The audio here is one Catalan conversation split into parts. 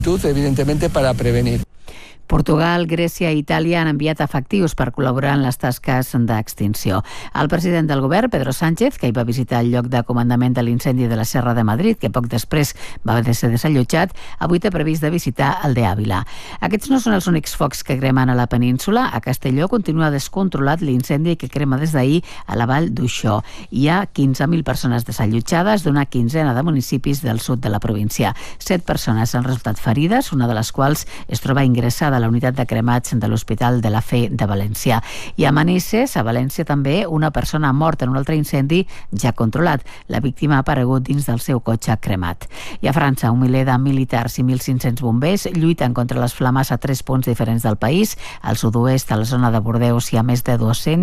Evidentemente para prevenir. Portugal, Grècia i Itàlia han enviat efectius per col·laborar en les tasques d'extinció. El president del govern, Pedro Sánchez, que hi va visitar el lloc de comandament de l'incendi de la Serra de Madrid, que poc després va ser desallotjat, avui té previst de visitar el de Àvila. Aquests no són els únics focs que cremen a la península. A Castelló continua descontrolat l'incendi que crema des d'ahir a la vall d'Uixó. Hi ha 15.000 persones desallotjades d'una quinzena de municipis del sud de la província. 7 persones han resultat ferides, una de les quals es troba ingressada a la unitat de cremats de l'Hospital de la Fe de València. I a Manises, a València també, una persona ha mort en un altre incendi ja controlat. La víctima ha aparegut dins del seu cotxe cremat. I a França, un miler de militars i 1.500 bombers lluiten contra les flames a 3 punts diferents del país. Al sud-oest, a la zona de Bordeus, hi ha més de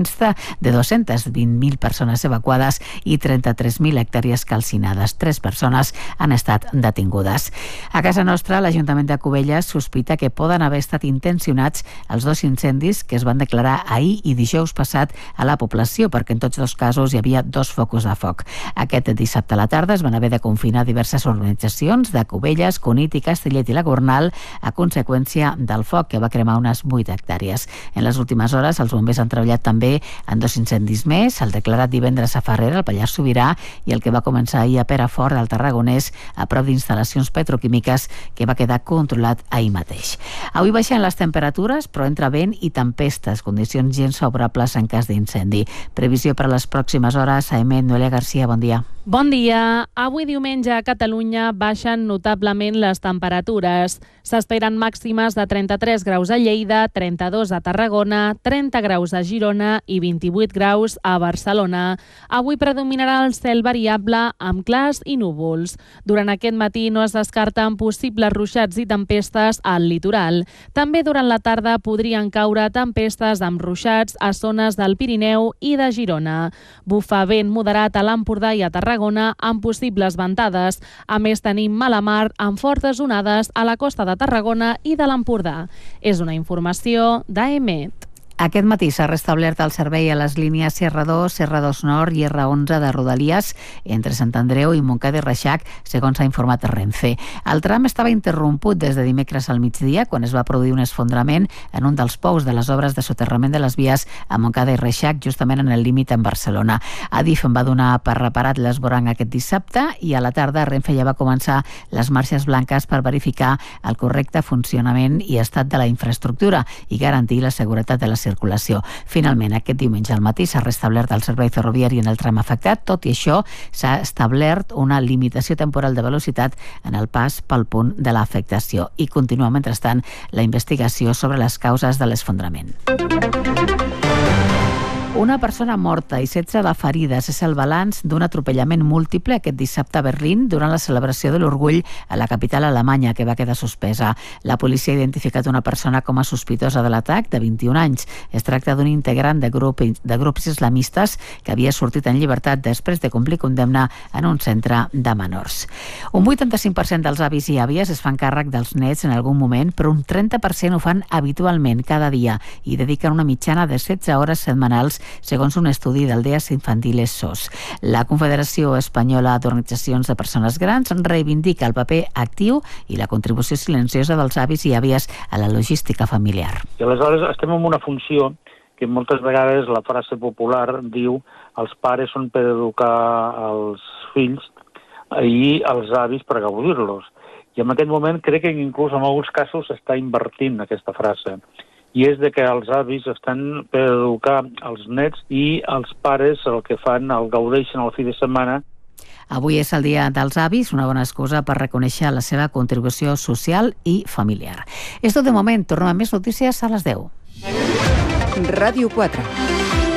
220.000 persones evacuades i 33.000 hectàrees calcinades. 3 persones han estat detingudes. A casa nostra, l'Ajuntament de Cubelles sospita que poden haver estat intencionats els 2 incendis que es van declarar ahir i dijous passat a la població, perquè en tots 2 casos hi havia 2 focus de foc. Aquest dissabte a la tarda es van haver de confinar diverses organitzacions de Cubelles, Cunit i Castellet i la Gornal a conseqüència del foc que va cremar unes 8 hectàrees. En les últimes hores els bombers han treballat també en 2 incendis més, el declarat divendres a Farrera, al Pallars Sobirà, i el que va començar ahir a Perafort, al Tarragonès, a prop d'instal·lacions petroquímiques, que va quedar controlat ahir mateix. Avui baixen les temperatures, però entra vent i tempestes, condicions gens favorables en cas d'incendi. Previsió per a les pròximes hores. Noelia Garcia, bon dia. Bon dia. Avui diumenge a Catalunya baixen notablement les temperatures. S'esperen màximes de 33 graus a Lleida, 32 a Tarragona, 30 graus a Girona i 28 graus a Barcelona. Avui predominarà el cel variable amb clars i núvols. Durant aquest matí no es descarten possibles ruixats i tempestes al litoral. També durant la tarda podrien caure tempestes amb ruixats a zones del Pirineu i de Girona. Bufa vent moderat a l'Empordà i a Tarragona amb possibles ventades. A més, tenim mala mar amb fortes onades a la costa de Tarragona i de l'Empordà. És una informació d'AEMET. Aquest matí s'ha restablert el servei a les línies CR2, CR2 Nord i R11 de Rodalies entre Sant Andreu i Montcada i Reixac, segons ha informat Renfe. El tram estava interromput des de dimecres al migdia, quan es va produir un esfondrament en un dels pous de les obres de soterrament de les vies a Montcada i Reixac, justament en el límit amb Barcelona. Adif en va donar per reparat l'esborrany aquest dissabte i a la tarda Renfe ja va començar les marxes blanques per verificar el correcte funcionament i estat de la infraestructura i garantir la seguretat de la circulació. Finalment, aquest diumenge al matí s'ha restablert el servei ferroviari en el tram afectat. Tot i això, s'ha establert una limitació temporal de velocitat en el pas pel punt de l'afectació i continua, mentrestant, la investigació sobre les causes de l'esfondrament. Una persona morta i 16 de ferides és el balanç d'un atropellament múltiple aquest dissabte a Berlín durant la celebració de l'orgull a la capital alemanya, que va quedar suspesa. La policia ha identificat una persona com a sospitosa de l'atac, de 21 anys. Es tracta d'un integrant de grups islamistes que havia sortit en llibertat després de complir condemna en un centre de menors. Un 85% dels avis i àvies es fan càrrec dels nets en algun moment, però un 30% ho fan habitualment cada dia i dediquen una mitjana de 16 hores setmanals, segons un estudi d'Aldees Infantiles SOS. La Confederació Espanyola d'Organitzacions de Persones Grans reivindica el paper actiu i la contribució silenciosa dels avis i àvies a la logística familiar. I aleshores estem en una funció que moltes vegades la frase popular diu els pares són per educar els fills i els avis per gaudir-los. I en aquest moment crec que inclús en alguns casos s'està invertint aquesta frase. I és de que els avis estan per educar els nets i els pares el que fan, el gaudeixen al fi de setmana. Avui és el Dia dels Avis, una bona excusa per reconèixer la seva contribució social i familiar. És tot de moment, tornem a més notícies a les 10. Ràdio 4.